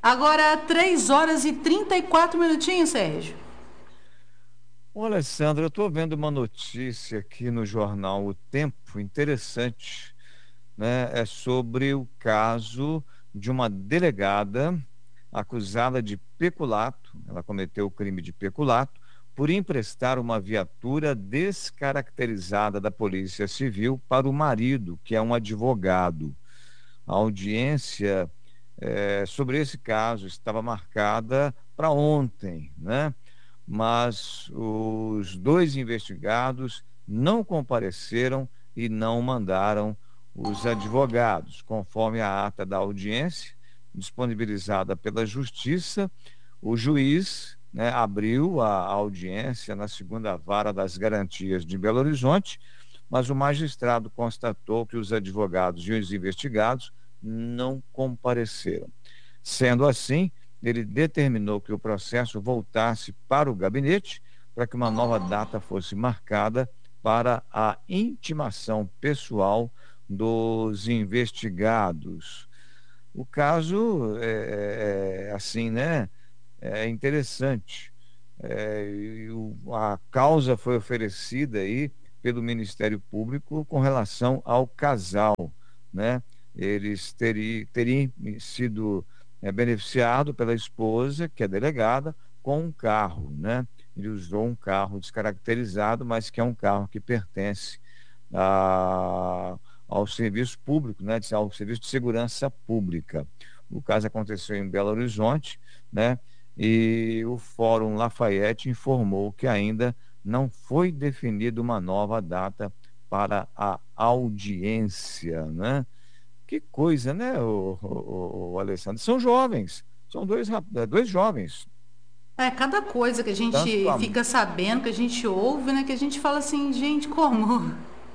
Agora, 3 horas e 34 minutinhos, Sérgio. Ô, Alessandra, eu estou vendo uma notícia aqui no jornal O Tempo, interessante, né? É sobre o caso de uma delegada acusada de peculato, ela cometeu o crime de peculato, por emprestar uma viatura descaracterizada da Polícia Civil para o marido, que é um advogado. A audiência, sobre esse caso estava marcada para ontem, né? Mas os dois investigados não compareceram e não mandaram os advogados, conforme a ata da audiência disponibilizada pela Justiça. O juiz, né, abriu a audiência na segunda vara das garantias de Belo Horizonte, mas o magistrado constatou que os advogados e os investigados não compareceram. Sendo assim, ele determinou que o processo voltasse para o gabinete para que uma nova data fosse marcada para a intimação pessoal dos investigados. O caso é assim, né? É interessante. A causa foi oferecida aí pelo Ministério Público com relação ao casal, né? Eles teriam sido beneficiado pela esposa, que é delegada, com um carro, né? Ele usou um carro descaracterizado, mas que é um carro que pertence a, ao serviço público, né? Ao serviço de segurança pública. O caso aconteceu em Belo Horizonte, né? E o Fórum Lafayette informou que ainda não foi definida uma nova data para a audiência, né? Que coisa, né, o Alessandro? São jovens, são dois jovens. É, cada coisa que a Tanto gente a... fica sabendo, que a gente ouve, né? Que a gente fala assim, gente, como?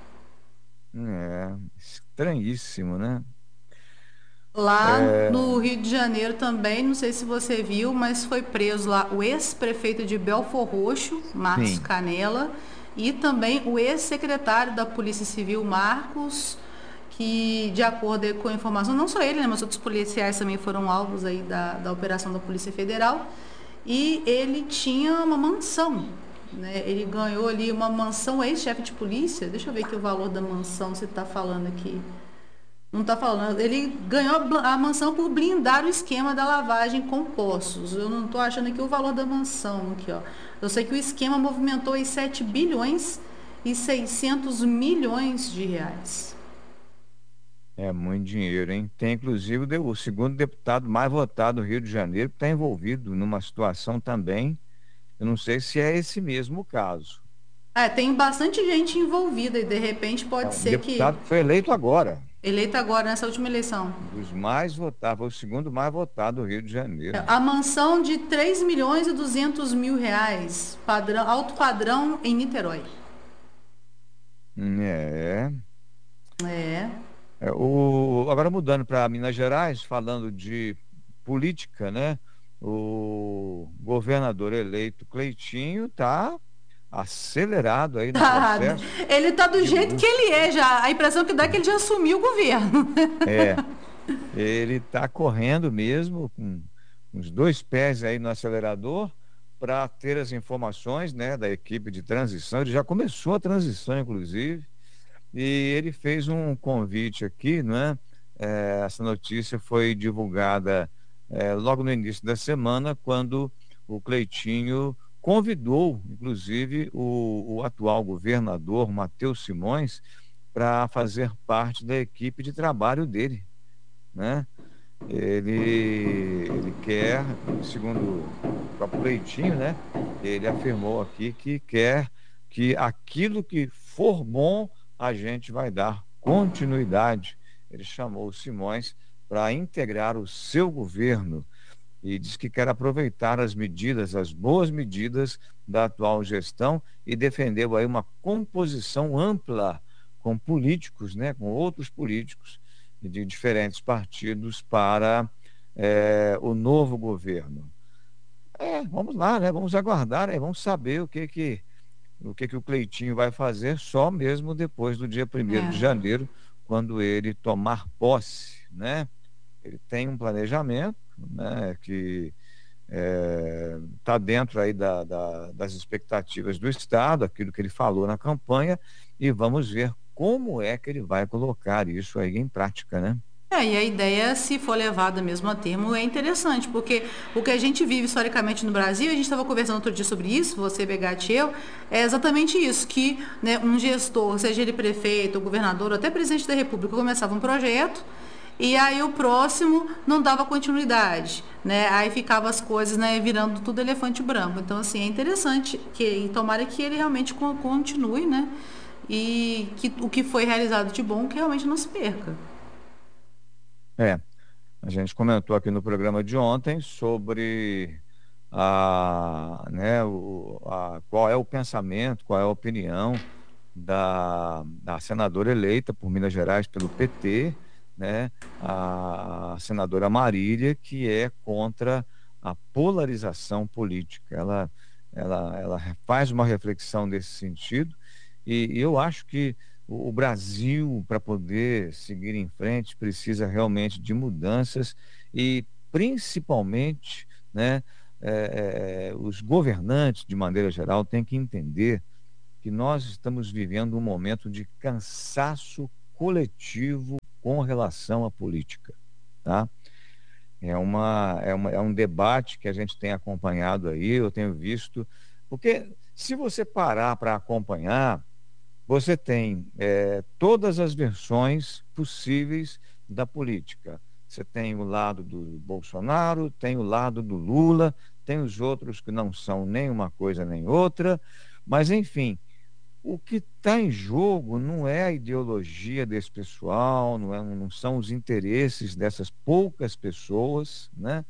Estranhíssimo, né? Lá É, no Rio de Janeiro também, não sei se você viu, mas foi preso lá o ex-prefeito de Belfor Roxo, Marcos sim, Canela, e também o ex-secretário da Polícia Civil, Marcos, que, de acordo com a informação, não só ele, né, mas outros policiais também foram alvos aí da operação da Polícia Federal, e ele tinha uma mansão, né? Ele ganhou ali uma mansão, ex-chefe de polícia, deixa eu ver aqui o valor da mansão, você está falando aqui. Não está falando. Ele ganhou a mansão por blindar o esquema da lavagem com poços. Eu não estou achando aqui o valor da mansão. Aqui, ó. Eu sei que o esquema movimentou aí 7 bilhões e 600 milhões de reais. é muito dinheiro, hein? Tem inclusive o segundo deputado mais votado do Rio de Janeiro que está envolvido numa situação também. Eu não sei se é esse mesmo caso. É, tem bastante gente envolvida e de repente É pode um ser que, deputado que foi eleito agora, eleito agora nessa última eleição. um dos mais votados, foi o segundo mais votado do Rio de Janeiro. A mansão de 3 milhões e 200 mil reais, padrão, alto padrão em Niterói. É. É. Agora mudando para Minas Gerais, falando de política, né? O governador eleito Cleitinho está acelerado aí no Tá, processo ele tá do de jeito que busca. ele é já. A impressão que dá é que ele já assumiu o governo. É, ele está correndo mesmo, com os dois pés aí no acelerador, para ter as informações, né, da equipe de transição. Ele já começou a transição, inclusive. E ele fez um convite aqui, não é? Essa notícia foi divulgada logo no início da semana, quando o Cleitinho convidou, inclusive, o atual governador, Matheus Simões, para fazer parte da equipe de trabalho dele, né? Ele quer, segundo o próprio Cleitinho, né? Ele afirmou aqui que quer que aquilo que for bom, a gente vai dar continuidade. Ele chamou o Simões para integrar o seu governo e diz que quer aproveitar as medidas, as boas medidas da atual gestão e defendeu aí uma composição ampla com políticos, né, com outros políticos de diferentes partidos para o novo governo. Vamos lá, né? Vamos aguardar, né? Vamos saber o que que o Cleitinho vai fazer só mesmo depois do dia 1º de É. janeiro, quando ele tomar posse, né? Ele tem um planejamento, né, que está dentro aí das expectativas do Estado, aquilo que ele falou na campanha, e vamos ver como é que ele vai colocar isso aí em prática, né? E a ideia, se for levada mesmo a termo, é interessante, porque o que a gente vive historicamente no Brasil, a gente estava conversando outro dia sobre isso, você, Begatti e eu, é exatamente isso, que, né, um gestor, seja ele prefeito, ou governador, ou até presidente da República, começava um projeto, e aí o próximo não dava continuidade, né? Aí ficava as coisas, né, virando tudo elefante branco. Então, assim, é interessante e tomara que ele realmente continue, né? E que o que foi realizado de bom que realmente não se perca. É, a gente comentou aqui no programa de ontem sobre qual é o pensamento, qual é a opinião da senadora eleita por Minas Gerais pelo PT, né, a senadora Marília, que é contra a polarização política. Ela faz uma reflexão nesse sentido, e eu acho que o Brasil, para poder seguir em frente, precisa realmente de mudanças e, principalmente, né, os governantes, de maneira geral, têm que entender que nós estamos vivendo um momento de cansaço coletivo com relação à política, tá? É um debate que a gente tem acompanhado aí, eu tenho visto, porque se você parar para acompanhar, você tem todas as versões possíveis da política. Você tem o lado do Bolsonaro, tem o lado do Lula, tem os outros que não são nem uma coisa nem outra, mas enfim, o que está em jogo não é a ideologia desse pessoal, não são os interesses dessas poucas pessoas, né?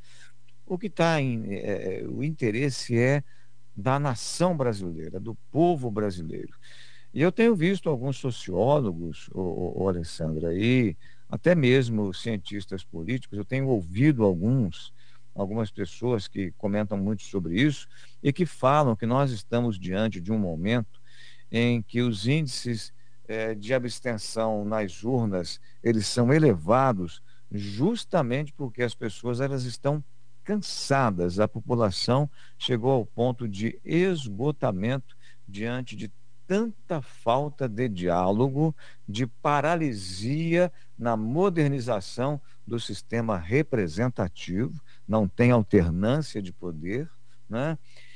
O interesse é da nação brasileira, do povo brasileiro. E eu tenho visto alguns sociólogos, Alessandra, aí, até mesmo cientistas políticos, eu tenho ouvido algumas pessoas que comentam muito sobre isso e que falam que nós estamos diante de um momento em que os índices de abstenção nas urnas, eles são elevados justamente porque as pessoas elas estão cansadas, a população chegou ao ponto de esgotamento diante de tanta falta de diálogo, de paralisia na modernização do sistema representativo, não tem alternância de poder, né?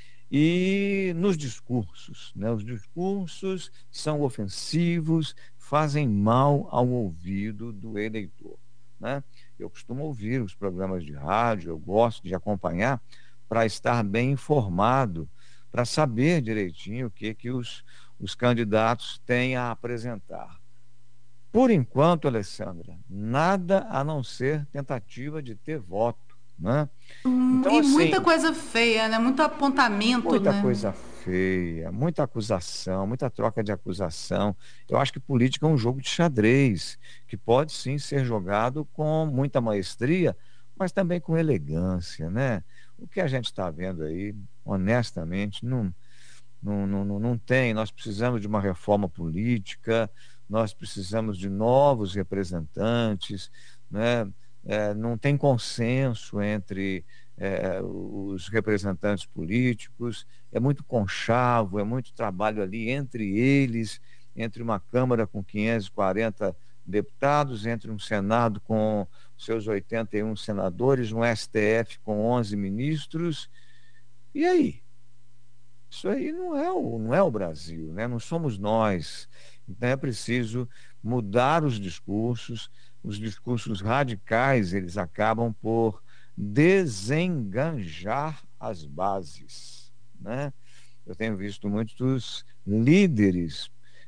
E nos discursos, né? Os discursos são ofensivos, fazem mal ao ouvido do eleitor, né? Eu costumo ouvir os programas de rádio, eu gosto de acompanhar para estar bem informado, para saber direitinho o que os candidatos têm a apresentar. Por enquanto, Alessandra, nada a não ser tentativa de ter voto, né? Então, E muita assim, coisa feia, né? Muito apontamento, muita né? coisa feia, muita acusação, muita troca de acusação. Eu acho que política é um jogo de xadrez, que pode sim ser jogado com muita maestria, mas também com elegância, né? O que a gente está vendo aí, honestamente, não tem. Nós precisamos de uma reforma política, nós precisamos de novos representantes, né? Não tem consenso entre os representantes políticos, é muito conchavo, é muito trabalho ali entre eles, entre uma Câmara com 540 deputados, entre um Senado com seus 81 senadores, um STF com 11 ministros, e aí? Isso aí não é o Brasil, né? Não somos nós. Então é preciso mudar os discursos radicais, eles acabam por desenganjar as bases, né? Eu tenho visto muitos líderes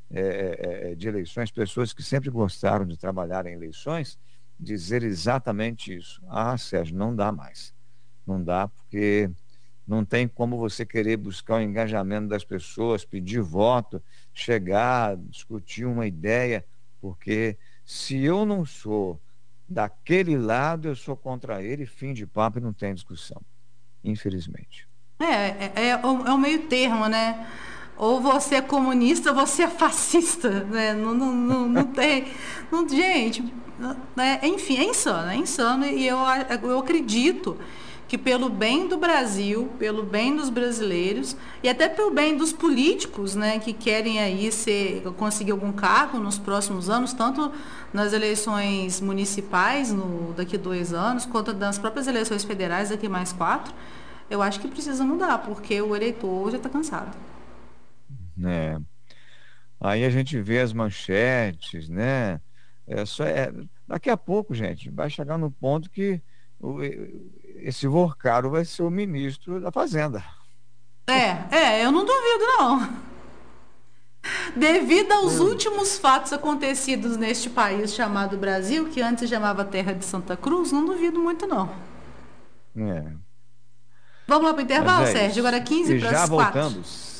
de eleições, pessoas que sempre gostaram de trabalhar em eleições, dizer exatamente isso. Ah, Sérgio, não dá mais. Não dá porque não tem como você querer buscar o engajamento das pessoas, pedir voto, chegar, discutir uma ideia, porque se eu não sou daquele lado, eu sou contra ele, fim de papo e não tem discussão, infelizmente. É o meio termo, né? Ou você é comunista, ou você é fascista, né? Não tem, gente, né? Enfim, é insano e eu acredito que pelo bem do Brasil, pelo bem dos brasileiros e até pelo bem dos políticos, né, que querem aí conseguir algum cargo nos próximos anos, tanto nas eleições municipais daqui a 2 anos, quanto nas próprias eleições federais daqui a mais 4, eu acho que precisa mudar, porque o eleitor já está cansado. né? Aí a gente vê as manchetes, né? Daqui a pouco, gente, vai chegar no ponto que o- esse Vorcaro vai ser o ministro da Fazenda. Eu não duvido, não. Devido aos Meu últimos fatos acontecidos neste país chamado Brasil, que antes chamava Terra de Santa Cruz, não duvido muito, não. É, Vamos lá para o mas intervalo, é Sérgio? Agora isso. 15 E para já as 4. voltamos.